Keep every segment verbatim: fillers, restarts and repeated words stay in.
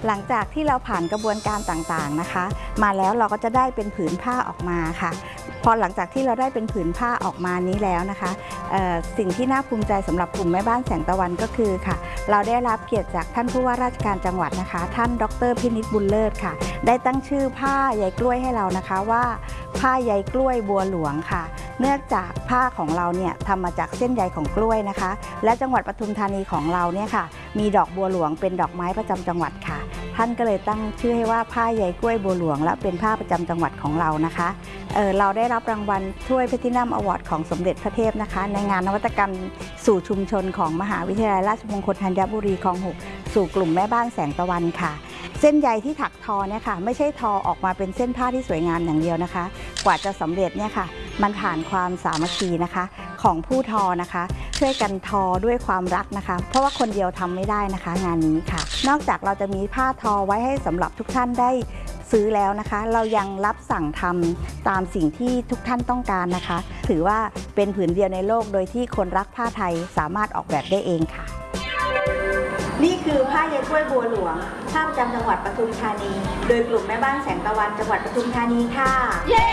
หลังจากที่เราผ่านกระบวนการต่างๆนะคะมาแล้วเราก็จะได้เป็นผืนผ้าออกมาค่ะพอหลังจากที่เราได้เป็นผืนผ้าออกมานี้แล้วนะคะสิ่งที่น่าภูมิใจสำหรับกลุ่มแม่บ้านแสงตะวันก็คือค่ะเราได้รับเกียรติจากท่านผู้ว่าราชการจังหวัดนะคะท่านดร.พินิจบุญเลิศค่ะได้ตั้งชื่อผ้าใยกล้วยให้เรานะคะว่าผ้าใยกล้วยบัวหลวงค่ะเนื่องจากผ้าของเราเนี่ยทำมาจากเส้นใยของกล้วยนะคะและจังหวัดปทุมธานีของเราเนี่ยค่ะมีดอกบัวหลวงเป็นดอกไม้ประจำจังหวัดค่ะท่านก็เลยตั้งชื่อให้ว่าผ้าใยกล้วยบัวหลวงและเป็นผ้าประจำจังหวัดของเรานะคะเออเราได้รับรางวัลถ้วยแพลทินัมอวอร์ดของสมเด็จพระเทพนะคะในงานนวัตกรรมสู่ชุมชนของมหาวิทยาลัยราชมงคลธัญบุรีคลองหกสู่กลุ่มแม่บ้านแสงตะวันค่ะเส้นใยที่ถักทอเนี่ยค่ะไม่ใช่ทอออกมาเป็นเส้นผ้าที่สวยงามอย่างเดียวนะคะกว่าจะสำเร็จเนี่ยค่ะมันผ่านความสามัคคีนะคะของผู้ทอนะคะช่วยกันทอด้วยความรักนะคะเพราะว่าคนเดียวทำไม่ได้นะคะงานนี้ค่ะนอกจากเราจะมีผ้าทอไว้ให้สำหรับทุกท่านได้ซื้อแล้วนะคะเรายังรับสั่งทำตามสิ่งที่ทุกท่านต้องการนะคะถือว่าเป็นผืนเดียวในโลกโดยที่คนรักผ้าไทยสามารถออกแบบได้เองค่ะนี่คือผ้าใยกล้วยบัวหลวงผ้าประจำจังหวัดปทุมธานีโดยกลุ่มแม่บ้านแสงตะวันจังหวัดปทุมธานีค่ะเย้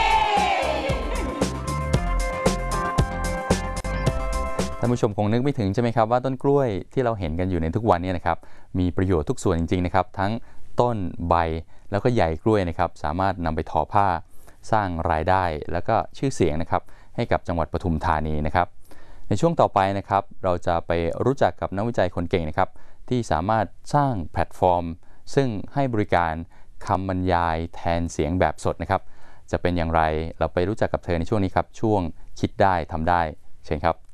ท่านผู้ชมคงนึกไม่ถึงใช่ไหมครับว่าต้นกล้วยที่เราเห็นกันอยู่ในทุกวันนี้นะครับมีประโยชน์ทุกส่วนจริงๆนะครับทั้งต้นใบแล้วก็ใยกล้วยนะครับสามารถนำไปทอผ้าสร้างรายได้แล้วก็ชื่อเสียงนะครับให้กับจังหวัดปทุมธานีนะครับในช่วงต่อไปนะครับเราจะไปรู้จักกับนักวิจัยคนเก่งนะครับที่สามารถสร้างแพลตฟอร์มซึ่งให้บริการคำบรรยายแทนเสียงแบบสดนะครับจะเป็นอย่างไรเราไปรู้จักกับเธอในช่วงนี้ครับช่วงคิดได้ทำได้เชิญครับ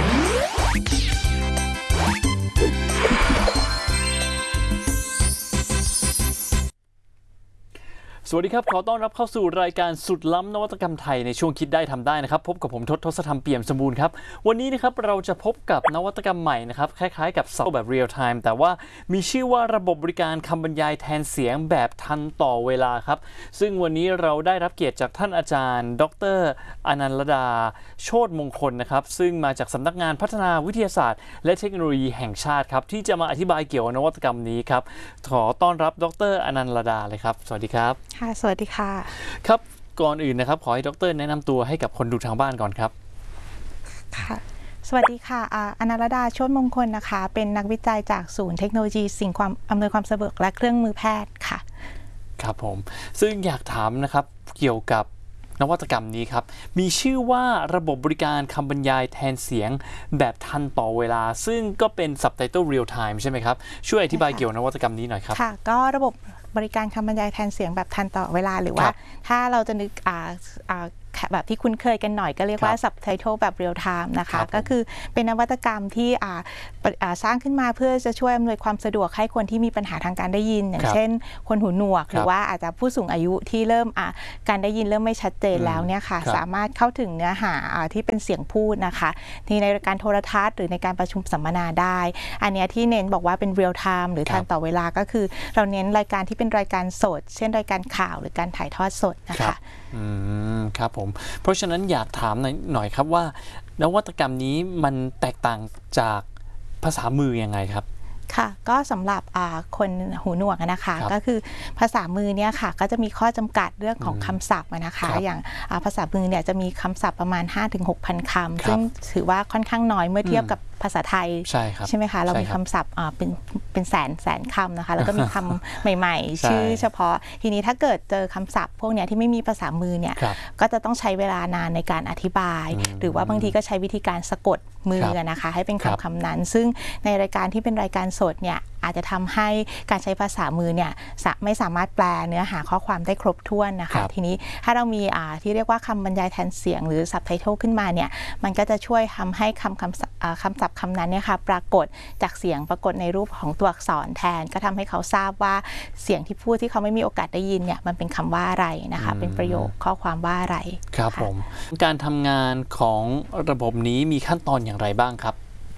สวัสดีครับขอต้อนรับเข้าสู่รายการสุดล้ำนวัตกรรมไทยในช่วงคิดได้ทำได้นะครับพบกับผมทศทศธรรมเปี่ยมสมบูรณ์ครับวันนี้นะครับเราจะพบกับนวัตกรรมใหม่นะครับคล้ายๆกับซาวด์แบบเรียลไทม์แต่ว่ามีชื่อว่าระบบบริการคำบรรยายแทนเสียงแบบทันต่อเวลาครับซึ่งวันนี้เราได้รับเกียรติจากท่านอาจารย์ ดร.อนันลดาโชติมงคลนะครับซึ่งมาจากสำนักงานพัฒนาวิทยาศาสตร์และเทคโนโลยีแห่งชาติครับที่จะมาอธิบายเกี่ยวกับนวัตกรรมนี้ครับขอต้อนรับดร.อนันลดาเลยครับสวัสดีครับค่ะสวัสดีค่ะครับก่อนอื่นนะครับขอให้ดร.แนะนำตัวให้กับคนดูทางบ้านก่อนครับค่ะสวัสดีค่ะอนันลดาโชติมงคลนะคะเป็นนักวิจัยจากศูนย์เทคโนโลยีสิ่งความอำนวยความสะดวกและเครื่องมือแพทย์ค่ะครับผมซึ่งอยากถามนะครับเกี่ยวกับนวัตกรรมนี้ครับมีชื่อว่าระบบบริการคำบรรยายแทนเสียงแบบทันต่อเวลาซึ่งก็เป็น Subtitle Real Time ใช่ไหมครับช่วยอธิบายเกี่ยวกับนวัตกรรมนี้หน่อยครับค่ะก็ระบบบริการคำบรรยายแทนเสียงแบบทันต่อเวลาหรือว่าถ้าเราจะนึกอ่าอ่าแบบที่คุ้นเคยกันหน่อยก็เรียกว่า Subtitle แบบ Real Time นะคะก็คือเป็นนวัตกรรมที่สร้างขึ้นมาเพื่อจะช่วยอำนวยความสะดวกให้คนที่มีปัญหาทางการได้ยินอย่างเช่นคนหูหนวกหรือว่าอาจจะผู้สูงอายุที่เริ่มการได้ยินเริ่มไม่ชัดเจนแล้วเนี่ยค่ะสามารถเข้าถึงเนื้อหาที่เป็นเสียงพูดนะคะที่ในรายการโทรทัศน์หรือในการประชุมสัมมนาได้อันนี้ที่เน้นบอกว่าเป็น Real Time หรือทันต่อเวลาก็คือเราเน้นรายการที่เป็นรายการสดเช่นรายการข่าวหรือการถ่ายทอดสดนะคะอืมครับผมเพราะฉะนั้นอยากถามหน่อยครับว่านวัตกรรมนี้มันแตกต่างจากภาษามือยังไงครับค่ะก็สำหรับคนหูหนวกนะคะก็คือภาษามือเนี่ยค่ะก็จะมีข้อจำกัดเรื่องของคำศัพท์นะคะอย่างภาษามือเนี่ยจะมีคำศัพท์ประมาณ ห้าถึงหกพัน คำซึ่งถือว่าค่อนข้างน้อยเมื่อเทียบกับภาษาไทยใช่ครับใช่ไหมคะเรามีคำศัพท์เป็นเป็นแสนแสนคำนะคะแล้วก็มีคำใหม่ๆชื่อเฉพาะทีนี้ถ้าเกิดเจอคำศัพท์พวกนี้ที่ไม่มีภาษามือเนี่ยก็จะต้องใช้เวลานานในการอธิบายหรือว่าบางทีก็ใช้วิธีการสะกดมือนะคะให้เป็นคำคำนั้นซึ่งในรายการที่เป็นรายการสดเนี่ยอาจจะทำให้การใช้ภาษามือเนี่ยไม่สามารถแปลเนื้อหาข้อความได้ครบถ้วนนะคะทีนี้ถ้าเรามีที่เรียกว่าคำบรรยายแทนเสียงหรือ Subtitle ขึ้นมาเนี่ยมันก็จะช่วยทำให้คำคำคำศัพท์คำนั้นเนี่ยค่ะปรากฏจากเสียงปรากฏในรูปของตัวอักษรแทนก็ทำให้เขาทราบว่าเสียงที่พูดที่เขาไม่มีโอกาสได้ยินเนี่ยมันเป็นคำว่าอะไรนะคะเป็นประโยคข้อความว่าอะไรครับผมการทำงานของระบบนี้มีขั้นตอนอย่างไรบ้างครับค่ะ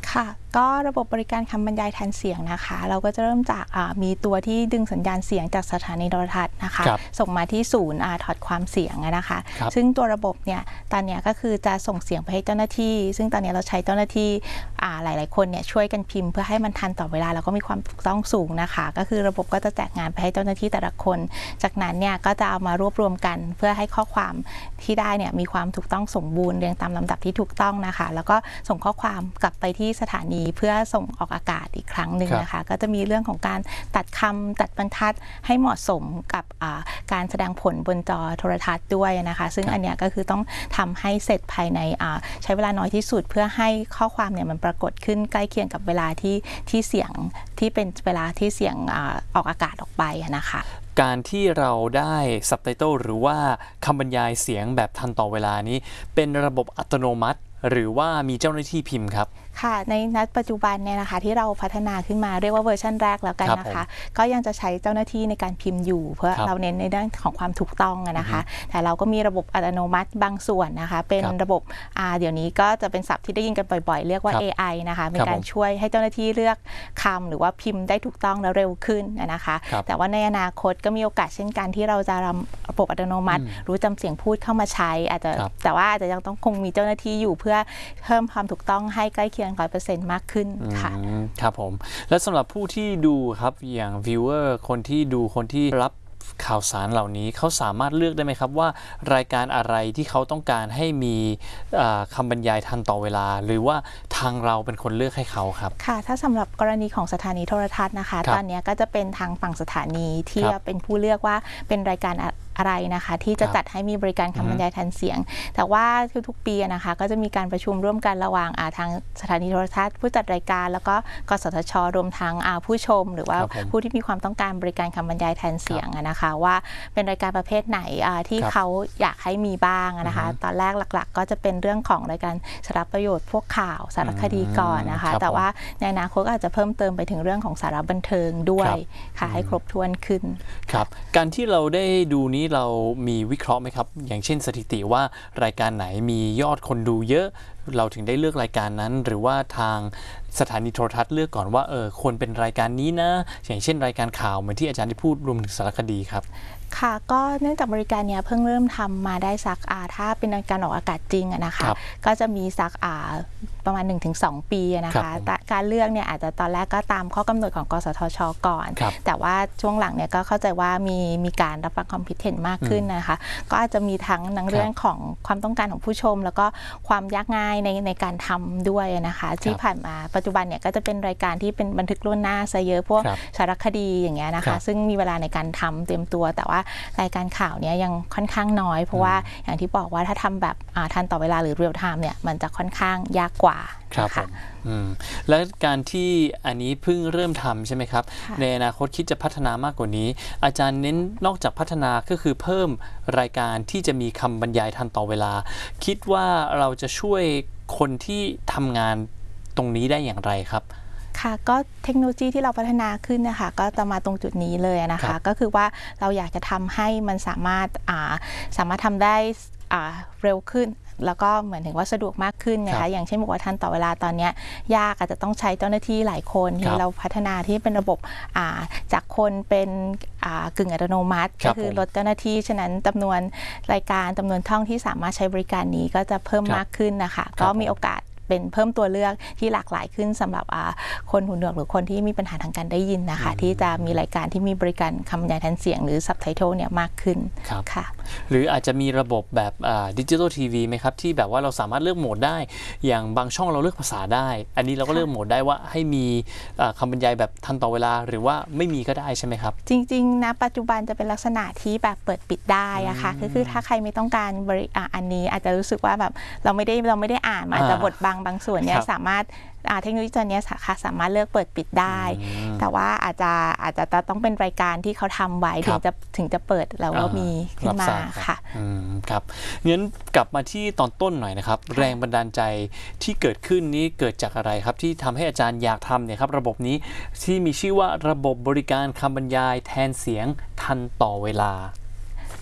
ก็ระบบบริการคำบรรยายแทนเสียงนะคะเราก็จะเริ่มจากมีตัวที่ดึงสัญญาณเสียงจากสถานีโทรทัศน์นะคะส่งมาที่ศูนย์ถอดความเสียงนะคะซึ่งตัวระบบเนี่ยตอนนี้ก็คือจะส่งเสียงไปให้เจ้าหน้าที่ซึ่งตอนนี้เราใช้เจ้าหน้าที่หลายๆคนเนี่ยช่วยกันพิมพ์เพื่อให้มันทันต่อเวลาแล้วก็มีความถูกต้องสูงนะคะก็คือระบบก็จะแจกงานไปให้เจ้าหน้าที่แต่ละคนจากนั้นเนี่ยก็จะเอามารวบรวมกันเพื่อให้ข้อความที่ได้เนี่ยมีความถูกต้องสมบูรณ์เรียงตามลำดับที่ถูกต้องนะคะแล้วก็ส่งข้อความกลับไปที่สถานีเพื่อส่งออกอากาศอีกครั้งหนึ่งนะคะก็จะมีเรื่องของการตัดคำตัดบรรทัดให้เหมาะสมกับการแสดงผลบนจอโทรทัศน์ด้วยนะคะซึ่งอันเนี้ยก็คือต้องทำให้เสร็จภายในใช้เวลาน้อยที่สุดเพื่อให้ข้อความเนี่ยมันปรากฏขึ้นใกล้เคียงกับเวลาที่ที่เสียงที่เป็นเวลาที่เสียงออกอากาศออกไปนะคะการที่เราได้ซับไตเติลหรือว่าคำบรรยายเสียงแบบทันต่อเวลานี้เป็นระบบอัตโนมัติหรือว่ามีเจ้าหน้าที่พิมพ์ครับค่ะในนัดปัจจุบันเนี่ยนะคะที่เราพัฒนาขึ้นมาเรียกว่าเวอร์ชันแรกแล้วกันนะคะก็ยังจะใช้เจ้าหน้าที่ในการพิมพ์อยู่เพื่อเราเน้นในเรื่องของความถูกต้องนะคะแต่เราก็มีระบบอัตโนมัติบางส่วนนะคะเป็นระบบเดี๋ยวนี้ก็จะเป็นศัพท์ที่ได้ยินกันบ่อยๆเรียกว่า เอ ไอ นะคะเป็นการช่วยให้เจ้าหน้าที่เลือกคำหรือว่าพิมพ์ได้ถูกต้องและเร็วขึ้นนะคะแต่ว่าในอนาคตก็มีโอกาสเช่นกันที่เราจะนำระบบอัตโนมัติรู้จำเสียงพูดเข้ามาใช้อาจจะแต่ว่าอาจจะยังต้องคงมีเจ้าหน้าที่อยู่เพื่อเพิ่มความถูกต้องให้ใกล้เคียง ร้อยเปอร์เซ็นต์ มากขึ้นค่ะครับผมและสำหรับผู้ที่ดูครับอย่าง viewer คนที่ดูคนที่รับข่าวสารเหล่านี้เขาสามารถเลือกได้ไหมครับว่ารายการอะไรที่เขาต้องการให้มีคำบรรยายทันต่อเวลาหรือว่าทางเราเป็นคนเลือกให้เขาครับค่ะถ้าสำหรับกรณีของสถานีโทรทัศน์นะคะตอนนี้ก็จะเป็นทางฝั่งสถานีที่เป็นผู้เลือกว่าเป็นรายการอะไรนะคะที่จะจัดให้มีบริการคำบรรยายแทนเสียงแต่ว่าทุกๆปีนะคะก็จะมีการประชุมร่วมกันระหว่างทางสถานีโทรทัศน์ผู้จัดรายการแล้วก็กสทช.รวมทั้งผู้ชมหรือว่าผู้ที่มีความต้องการบริการคำบรรยายแทนเสียงนะคะว่าเป็นรายการประเภทไหนที่เขาอยากให้มีบ้างนะคะตอนแรกหลักๆก็จะเป็นเรื่องของรายการสาระประโยชน์พวกข่าวสารคดีก่อนนะคะแต่ว่าในอนาคตอาจจะเพิ่มเติมไปถึงเรื่องของสาระบันเทิงด้วยค่ะให้ครบถ้วนขึ้นครับการที่เราได้ดูนี้เรามีวิเคราะห์ไหมครับอย่างเช่นสถิติว่ารายการไหนมียอดคนดูเยอะเราถึงได้เลือกรายการนั้นหรือว่าทางสถานีโทรทัศน์เลือกก่อนว่าเออควรเป็นรายการนี้นะอย่างเช่นรายการข่าวเหมือนที่อาจารย์ได้พูดรวมถึงสารคดีครับค่ะก็เนื่องจากบริการเนี้ยเพิ่งเริ่มทำมาได้สักอาถ้าเป็นการออกอากาศจริงนะคะก็จะมีสักอาประมาณ หนึ่งถึงสอง ปีนะคะการเลือกเนี่ยอาจจะตอนแรกก็ตามข้อกำหนดของกสทช.ก่อนแต่ว่าช่วงหลังเนี่ยก็เข้าใจว่ามีมีการรับฟังความคิดเห็นมากขึ้นนะคะก็อาจจะมีทั้งในเรื่องของความต้องการของผู้ชมแล้วก็ความยากง่ายในในการทำด้วยนะคะที่ผ่านมาปัจจุบันเนี่ยก็จะเป็นรายการที่เป็นบันทึกล่วงหน้าซะเยอะพวกสารคดีอย่างเงี้ยนะคะซึ่งมีเวลาในการทำเตรียมตัวแต่ว่ารายการข่าวเนี้ยยังค่อนข้างน้อยเพราะว่าอย่างที่บอกว่าถ้าทำแบบทันต่อเวลาหรือเรียลไทม์เนี่ยมันจะค่อนข้างยากกว่าครับผมและการที่อันนี้เพิ่งเริ่มทำใช่ไหมครับในอนาคตคิดจะพัฒนามากกว่านี้อาจารย์เน้นนอกจากพัฒนาก็คือเพิ่มรายการที่จะมีคำบรรยายทันต่อเวลาคิดว่าเราจะช่วยคนที่ทำงานตรงนี้ได้อย่างไรครับค่ะก็เทคโนโลยีที่เราพัฒนาขึ้นนะคะก็จะมาตรงจุดนี้เลยนะคะก็คือว่าเราอยากจะทำให้มันสามารถสามารถทำได้เร็วขึ้นแล้วก็เหมือนถึงว่าสะดวกมากขึ้นนะคะอย่างเช่นบอกว่าทันต่อเวลาตอนนี้ยากอาจจะต้องใช้เจ้าหน้าที่หลายคนที่เราพัฒนาที่เป็นระบบจากคนเป็นกึ่งอัตโนมัติก็คือลดเจ้าหน้าที่ฉะนั้นจำนวนรายการจำนวนช่องที่สามารถใช้บริการนี้ก็จะเพิ่มมากขึ้นนะคะก็มีโอกาสเป็นเพิ่มตัวเลือกที่หลากหลายขึ้นสำหรับคนหูหนวกหรือคนที่มีปัญหาทางการได้ยินนะคะที่จะมีรายการที่มีบริการคำบรรยายแทนเสียงหรือซับไตเติลเนี่ยมากขึ้นค่ะหรืออาจจะมีระบบแบบดิจิทัลทีวีไหมครับที่แบบว่าเราสามารถเลือกโหมดได้อย่างบางช่องเราเลือกภาษาได้อันนี้เราก็เลือกโหมดได้ว่าให้มีคำบรรยายแบบทันต่อเวลาหรือว่าไม่มีก็ได้ใช่ไหมครับจริงๆนะปัจจุบันจะเป็นลักษณะที่แบบเปิดปิดได้อะค่ะก็คือถ้าใครไม่ต้องการบริอันนี้อาจจะรู้สึกว่าแบบเราไม่ได้เราไม่ได้อ่านอาจจะบทบางบางส่วนเนี่ยสามารถเทคโนโลยีตัวนี้สามารถเลือกเปิดปิดได้แต่ว่าอาจจะอาจจะต้องเป็นรายการที่เขาทำไว้ถึงจะถึงจะเปิดแล้วก็มีขึ้นมาค่ะครับงั้นกลับมาที่ตอนต้นหน่อยนะครับแรงบันดาลใจที่เกิดขึ้นนี้เกิดจากอะไรครับที่ทำให้อาจารย์อยากทำเนี่ยครับระบบนี้ที่มีชื่อว่าระบบบริการคำบรรยายแทนเสียงทันต่อเวลา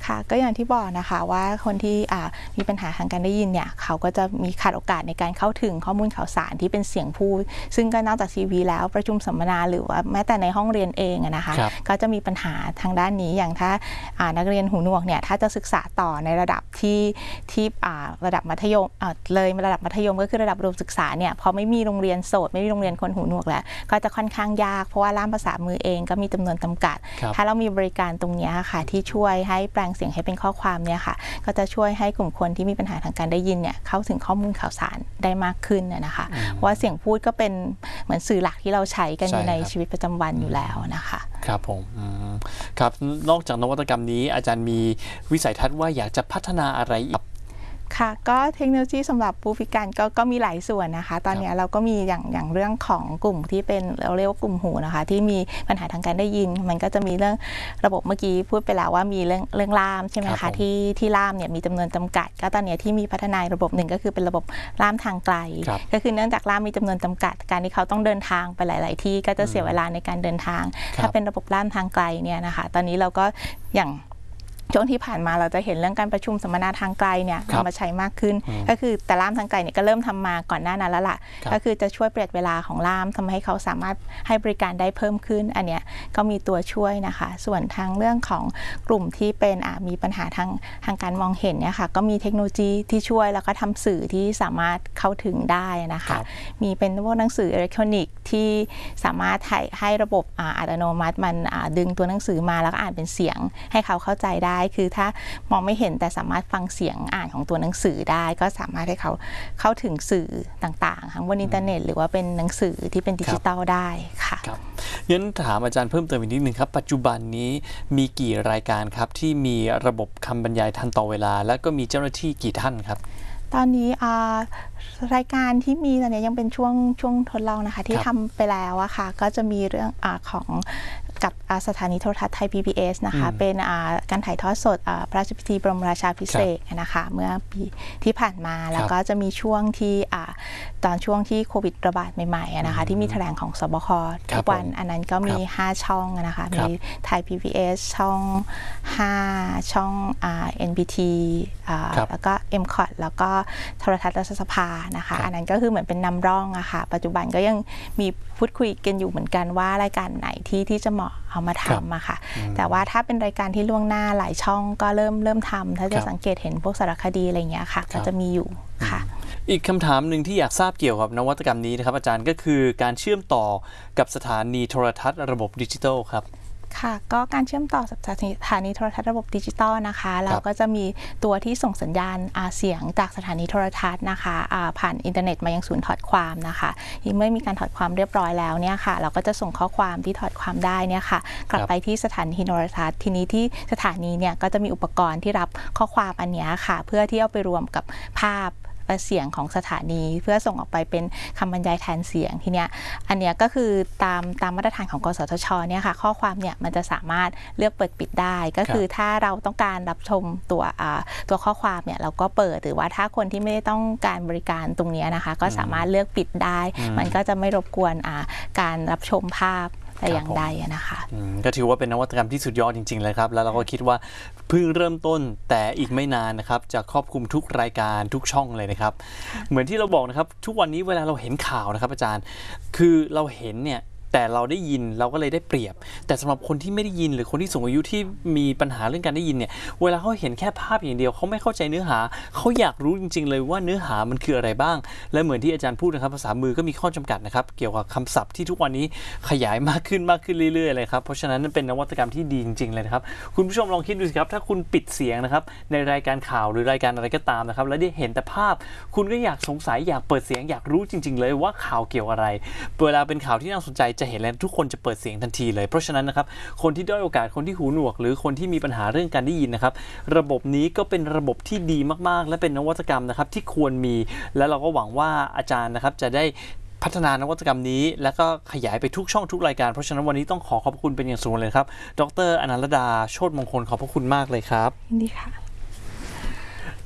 ค่ะก็อย่างที่บอกนะคะว่าคนที่มีปัญหาทางการได้ยินเนี่ยเขาก็จะมีขาดโอกาสในการเข้าถึงข้อมูลข่าวสารที่เป็นเสียงพูดซึ่งก็นอกจากทีวีแล้วประชุมสัมมนาหรือว่าแม้แต่ในห้องเรียนเองนะคะก็จะมีปัญหาทางด้านนี้อย่างถ้านักเรียนหูหนวกเนี่ยถ้าจะศึกษาต่อในระดับที่ที่ระดับมัธยมเลยระดับมัธยมก็คือระดับอุดมศึกษาเนี่ยพอไม่มีโรงเรียนโสตไม่มีโรงเรียนคนหูหนวกแล้วก็จะค่อนข้างยากเพราะว่าล่ามภาษามือเองก็มีจำนวนจำกัดถ้าเรามีบริการตรงนี้ค่ะที่ช่วยให้แปลงเสียงให้เป็นข้อความเนี่ยค่ะก็จะช่วยให้กลุ่มคนที่มีปัญหาทางการได้ยินเนี่ยเข้าถึงข้อมูลข่าวสารได้มากขึ้นนะคะเพราะว่าเสียงพูดก็เป็นเหมือนสื่อหลักที่เราใช้กันในชีวิตประจำวันอยู่แล้วนะคะครับผมครับนอกจากนวัตกรรมนี้อาจารย์มีวิสัยทัศน์ว่าอยากจะพัฒนาอะไรอีกค่ะก็เทคโนโลยีสำหรับผู้พิการก็ก็มีหลายส่วนนะคะตอนนี้เราก็มีอย่างอย่างเรื่องของกลุ่มที่เป็นเราเรียกว่ากลุ่มหูนะคะที่มีปัญหาทางการได้ยินมันก็จะมีเรื่องระบบเมื่อกี้พูดไปแล้วว่ามีเรื่องเรื่องล่ามใช่ไหมคะที่ที่ล่ามเนี่ยมีจำนวนจำกัดก็ตอนนี้ที่มีพัฒนาระบบหนึ่งก็คือเป็นระบบล่ามทางไกลก็คือเนื่องจากล่ามมีจำนวนจำกัดการที่เขาต้องเดินทางไปหลายๆที่ก็จะเสียเวลาในการเดินทางถ้าเป็นระบบล่ามทางไกลเนี่ยนะคะตอนนี้เราก็อย่างช่วงที่ผ่านมาเราจะเห็นเรื่องการประชุมสัมมนาทางไกลเนี่ยนำมาใช้มากขึ้นก็คือแต่ล่ามทางไกลเนี่ยก็เริ่มทำมาก่อนหน้านั้นแล้วล่ะก็คือจะช่วยประหยัดเวลาของล่ามทำให้เขาสามารถให้บริการได้เพิ่มขึ้นอันเนี้ยก็มีตัวช่วยนะคะส่วนทางเรื่องของกลุ่มที่เป็นมีปัญหาทางทางการมองเห็นเนี่ยค่ะก็มีเทคโนโลยีที่ช่วยแล้วก็ทำสื่อที่สามารถเข้าถึงได้นะคะมีเป็นพวกหนังสืออิเล็กทรอนิกส์ที่สามารถให้ให้ระบบอัตโนมัติมันดึงตัวหนังสือมาแล้วก็อ่านเป็นเสียงให้เขาเข้าใจได้คือถ้ามองไม่เห็นแต่สามารถฟังเสียงอ่านของตัวหนังสือได้ก็สามารถให้เขาเข้าถึงสื่อต่างๆทั้งบนอินเทอร์เน็ตหรือว่าเป็นหนังสือที่เป็นดิจิตอลได้ค่ะครับงั้นถามอาจารย์เพิ่มเติมอีกนิดนึงครับปัจจุบันนี้มีกี่รายการครับที่มีระบบคำบรรยายทันต่อเวลาและก็มีเจ้าหน้าที่กี่ท่านครับตอนนี้รายการที่มีตอนนี้ยังเป็นช่วงช่วงทดลองนะคะที่ทำไปแล้วอะค่ะก็จะมีเรื่องอของกับสถานีโทรทัศน์ไทย พี บี เอส นะคะเป็นการถ่ายทอดสดพระราชพิธีบรมราชาภิเษกนะคะเมื่อปีที่ผ่านมาแล้วก็จะมีช่วงที่ตอนช่วงที่โควิดระบาดใหม่ๆนะคะที่มีแถลงของสบคทุกวันอันนั้นก็มีห้าช่องนะคะมีไทย พี บี เอส ช่องห้าช่อง เอ็น บี ที แล้วก็ เอ็ม คอท แล้วก็โทรทัศน์รัฐสภานะคะอันนั้นก็คือเหมือนเป็นนำร่องอะค่ะปัจจุบันก็ยังมีพูดคุยกันอยู่เหมือนกันว่ารายการไหนที่ที่จะเหมาะเอามาทำอะค่ะแต่ว่าถ้าเป็นรายการที่ล่วงหน้าหลายช่องก็เริ่มเริ่มทำถ้าจะสังเกตเห็นพวกสารคดีอะไรอย่างเงี้ยค่ะก็จะมีอยู่ค่ะอีกคำถามหนึ่งที่อยากทราบเกี่ยวกับนวัตกรรมนี้นะครับอาจารย์ก็คือการเชื่อมต่อกับสถานีโทรทัศน์ระบบดิจิทัลครับค่ะก็การเชื่อมต่อสถานีโทรทัศน์ระบบดิจิตอลนะคะแล้วก็จะมีตัวที่ส่งสัญญาณเสียงจากสถานีโทรทัศน์นะคะผ่านอินเทอร์เน็ตมายังศูนย์ถอดความนะคะเมื่อมีการถอดความเรียบร้อยแล้วเนี่ยค่ะเราก็จะส่งข้อความที่ถอดความได้เนี่ยค่ะกลับไปที่สถานีโทรทัศน์ทีนี้ที่สถานีเนี่ยก็จะมีอุปกรณ์ที่รับข้อความอันนี้ค่ะเพื่อที่เอาไปรวมกับภาพเสียงของสถานีเพื่อส่งออกไปเป็นคำบรรยายแทนเสียงทีเนี้ยอันเนี้ยก็คือตามตามมาตรฐานของกสทชเนี่ยค่ะข้อความเนี่ยมันจะสามารถเลือกเปิดปิดได้ก็คือถ้าเราต้องการรับชมตัวตัวข้อความเนี่ยเราก็เปิดหรือว่าถ้าคนที่ไม่ได้ต้องการบริการตรงนี้นะคะก็สามารถเลือกปิดได้มันก็จะไม่รบกวนการรับชมภาพแต่อย่างใดนะคะก็ถือว่าเป็นนวัตกรรมที่สุดยอดจริงๆเลยครับแล้วเราก็คิดว่าเพิ่งเริ่มต้นแต่อีกไม่นานนะครับจะครอบคลุมทุกรายการทุกช่องเลยนะครับเหมือนที่เราบอกนะครับทุกวันนี้เวลาเราเห็นข่าวนะครับอาจารย์คือเราเห็นเนี่ยแต่เราได้ยินเราก็เลยได้เปรียบแต่สำหรับคนที่ไม่ได้ยินหรือคนที่สูงอายุที่มีปัญหาเรื่องการได้ยินเนี่ยเวลาเขาเห็นแค่ภาพอย่างเดียวเขาไม่เข้าใจเนื้อหาเขาอยากรู้จริงๆเลยว่าเนื้อหามันคืออะไรบ้างและเหมือนที่อาจารย์พูดนะครับภาษามือก็มีข้อจำกัดนะครับเกี่ยวกับคำศัพท์ที่ทุกวันนี้ขยายมากขึ้นมากขึ้นเรื่อยๆเลยครับเพราะฉะนั้นเป็นนวัตกรรมที่ดีจริงๆเลยนะครับคุณผู้ชมลองคิดดูสิครับถ้าคุณปิดเสียงนะครับในรายการข่าวหรือรายการอะไรก็ตามนะครับแล้วได้เห็นแต่ภาพคุณก็อยากสงสัยอยากเปิดเสียงอยากรู้จริงๆเลยว่าข่าวเกี่ยวอะไรเวลาเป็นข่าวที่น่าสนใจจะเห็นแล้วทุกคนจะเปิดเสียงทันทีเลยเพราะฉะนั้นนะครับคนที่ด้อยโอกาสคนที่หูหนวกหรือคนที่มีปัญหาเรื่องการได้ยินนะครับระบบนี้ก็เป็นระบบที่ดีมากๆและเป็นนวัตกรรมนะครับที่ควรมีและเราก็หวังว่าอาจารย์นะครับจะได้พัฒนานวัตกรรมนี้แล้วก็ขยายไปทุกช่องทุกรายการเพราะฉะนั้นวันนี้ต้องขอขอบคุณเป็นอย่างสูงเลยครับดร.อนันตดาโชติมงคลขอบพระคุณมากเลยครับดีค่ะ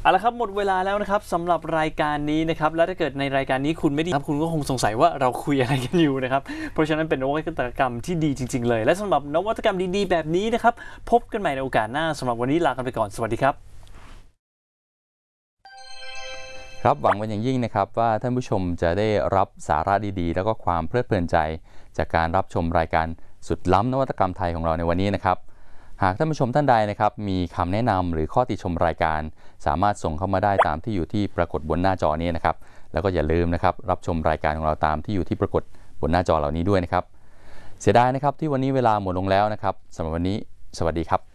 เอาละครับหมดเวลาแล้วนะครับสำหรับรายการนี้นะครับและถ้าเกิดในรายการนี้คุณไม่ได้ครับคุณก็คงสงสัยว่าเราคุยอะไรกันอยู่นะครับเพราะฉะนั้นเป็นนวัตกรรมที่ดีจริงๆเลยและสำหรับนวัตกรรมดีๆแบบนี้นะครับพบกันใหม่ในโอกาสหน้าสำหรับวันนี้ลากันไปก่อนสวัสดีครับครับหวังเป็นอย่างยิ่งนะครับว่าท่านผู้ชมจะได้รับสาระดีๆแล้วก็ความเพลิดเพลินใจจากการรับชมรายการสุดล้ำนวัตกรรมไทยของเราในวันนี้นะครับหากท่านผู้ชมท่านใดนะครับมีคำแนะนำหรือข้อติชมรายการสามารถส่งเข้ามาได้ตามที่อยู่ที่ปรากฏบนหน้าจอนี้นะครับแล้วก็อย่าลืมนะครับรับชมรายการของเราตามที่อยู่ที่ปรากฏบนหน้าจอเหล่านี้ด้วยนะครับเสียดายนะครับที่วันนี้เวลาหมดลงแล้วนะครับสำหรับวันนี้สวัสดีครับ